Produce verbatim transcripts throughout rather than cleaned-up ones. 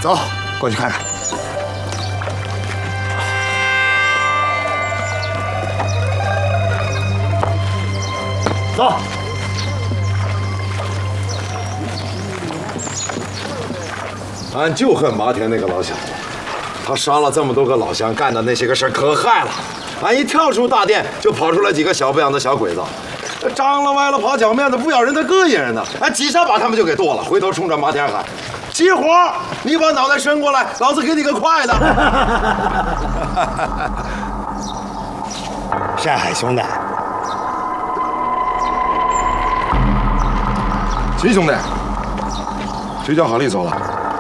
走，过去看看。走。 俺就恨马天那个老小子，他杀了这么多个老乡，干的那些个事儿可害了。俺一跳出大殿，就跑出来几个小不养的小鬼子，张了歪了跑脚面子，不咬人的膈应人呢。俺几下把他们就给剁了，回头冲着马天喊：“急活，你把脑袋伸过来，老子给你个快的！” 山海兄弟， 秦兄弟，谁叫郝丽走了？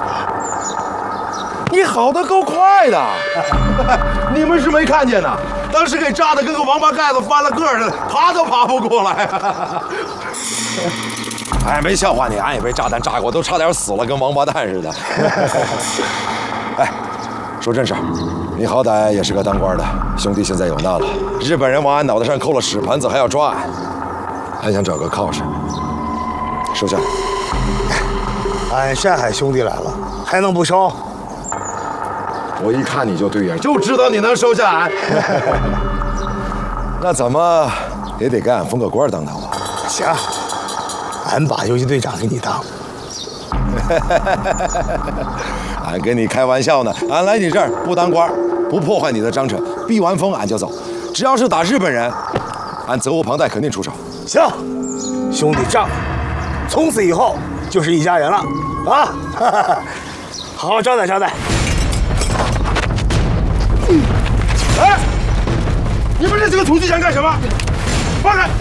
你好的够快的，你们是没看见呢，当时给炸的跟个王八盖子翻了个似的，爬都爬不过来。哎，没笑话你，俺也被炸弹炸过，都差点死了，跟王八蛋似的。哎，说正事儿，你好歹也是个当官的，兄弟现在有难了，日本人往俺脑袋上扣了屎盆子，还要抓俺，俺想找个靠山。收下。 俺山海兄弟来了，还能不收？ 我一看你就对眼，就知道你能收下俺。那怎么也得给俺封个官当当吧？ 行，俺把游击队长给你当。 俺跟你开玩笑呢，俺来你这儿不当官，不破坏你的章程，避完风俺就走。只要是打日本人，俺责无旁贷，肯定出手。 行，兄弟仗义，从此以后就是一家人了啊！好好招待招待。 哎，你们这几个土鸡想干什么？放开！